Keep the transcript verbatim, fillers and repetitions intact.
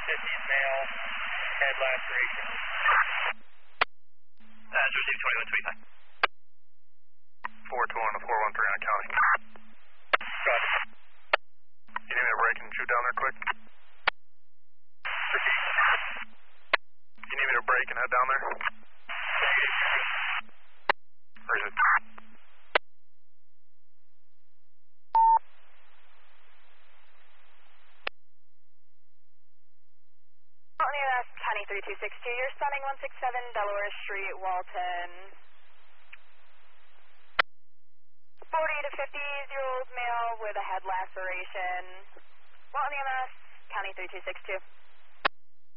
fifties male, head laceration. That's received twenty-one twenty-five. four two one to four one three on county. Copy. You need me to break and shoot down there quick? Proceed. You need me to break and head down there? Or is it? County U S County three two six two, you're stunning one six seven Delaware Street, Walton. forty to fifty-year-old male with a head laceration. Walton E M S, County three two six two.